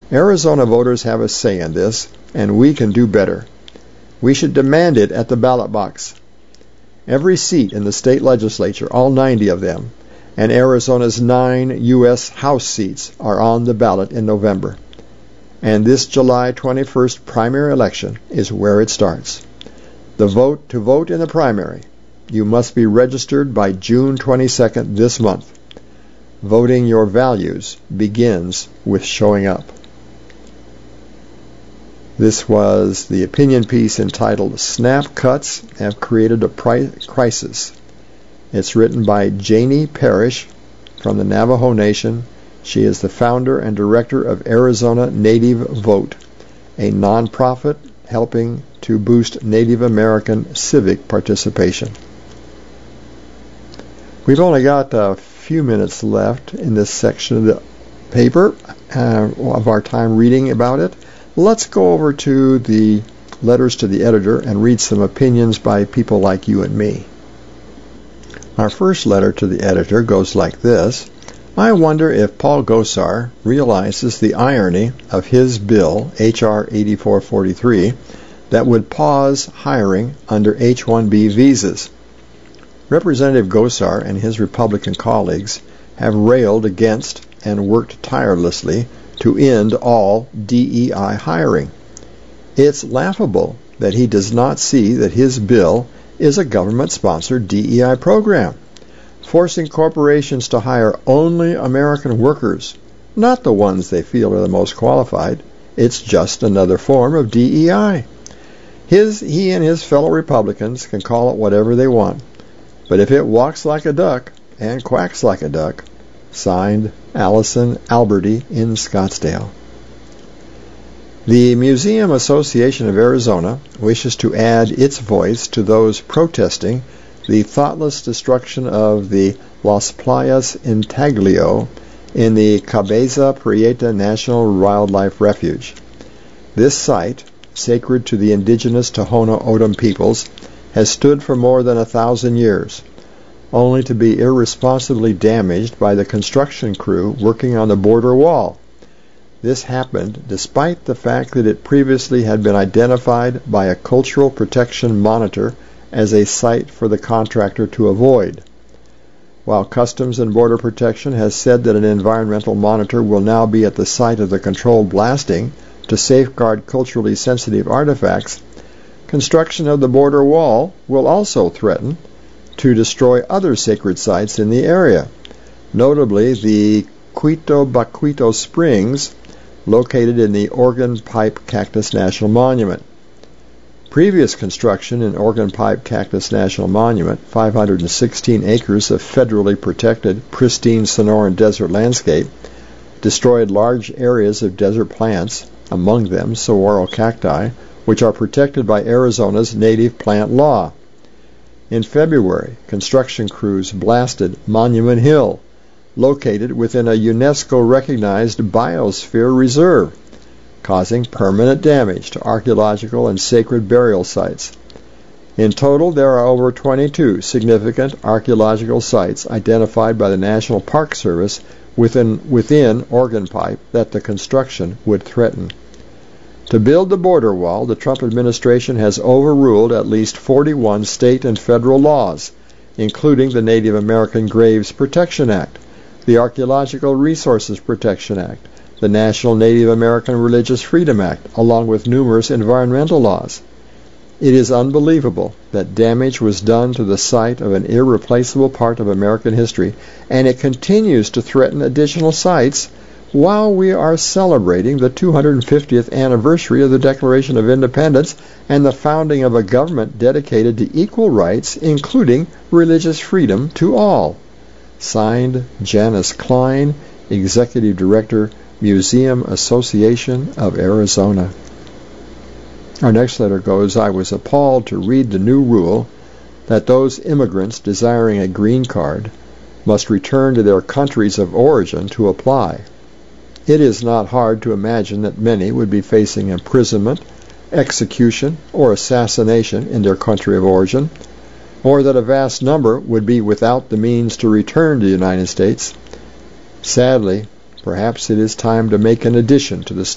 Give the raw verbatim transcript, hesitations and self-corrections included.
Arizona voters have a say in this, and we can do better. We should demand it at the ballot box. Every seat in the state legislature, all ninety of them, and Arizona's nine U S House seats are on the ballot in November. And this July twenty-first primary election is where it starts. The vote to vote in the primary, you must be registered by June twenty-second this month. Voting your values begins with showing up. This was the opinion piece entitled Snap Cuts Have Created a Pri- Crisis. It's written by Janie Parrish from the Navajo Nation. She is the founder and director of Arizona Native Vote, a nonprofit helping to boost Native American civic participation. We've only got a few minutes left in this section of the paper uh, of our time reading about it. Let's go over to the letters to the editor and read some opinions by people like you and me. Our first letter to the editor goes like this. I wonder if Paul Gosar realizes the irony of his bill, H R eighty-four forty-three, that would pause hiring under H one B visas. Representative Gosar and his Republican colleagues have railed against and worked tirelessly to end all D E I hiring. It's laughable that he does not see that his bill is a government-sponsored D E I program, forcing corporations to hire only American workers, not the ones they feel are the most qualified. It's just another form of D E I. His, he and his fellow Republicans can call it whatever they want, but if it walks like a duck and quacks like a duck, signed, Allison Alberti in Scottsdale. The Museum Association of Arizona wishes to add its voice to those protesting the thoughtless destruction of the Las Playas Intaglio in the Cabeza Prieta National Wildlife Refuge. This site, sacred to the indigenous Tohono O'odham peoples, has stood for more than a thousand years, only to be irresponsibly damaged by the construction crew working on the border wall. This happened despite the fact that it previously had been identified by a cultural protection monitor as a site for the contractor to avoid. While Customs and Border Protection has said that an environmental monitor will now be at the site of the controlled blasting to safeguard culturally sensitive artifacts, construction of the border wall will also threaten to destroy other sacred sites in the area, notably the Cuito Bacuito Springs, located in the Organ Pipe Cactus National Monument. Previous construction in Organ Pipe Cactus National Monument, five hundred sixteen acres of federally protected, pristine Sonoran desert landscape, destroyed large areas of desert plants, among them saguaro cacti, which are protected by Arizona's native plant law. In February, construction crews blasted Monument Hill, located within a UNESCO-recognized biosphere reserve, causing permanent damage to archaeological and sacred burial sites. In total, there are over twenty-two significant archaeological sites identified by the National Park Service within, within Organ Pipe that the construction would threaten. To build the border wall, the Trump administration has overruled at least forty-one state and federal laws, including the Native American Graves Protection Act, the Archaeological Resources Protection Act, the National Native American Religious Freedom Act, along with numerous environmental laws. It is unbelievable that damage was done to the site of an irreplaceable part of American history, and it continues to threaten additional sites while we are celebrating the two hundred fiftieth anniversary of the Declaration of Independence and the founding of a government dedicated to equal rights, including religious freedom to all. Signed, Janice Klein, Executive Director, Museum Association of Arizona. Our next letter goes, I was appalled to read the new rule that those immigrants desiring a green card must return to their countries of origin to apply. It is not hard to imagine that many would be facing imprisonment, execution, or assassination in their country of origin, or that a vast number would be without the means to return to the United States. Sadly, perhaps it is time to make an addition to the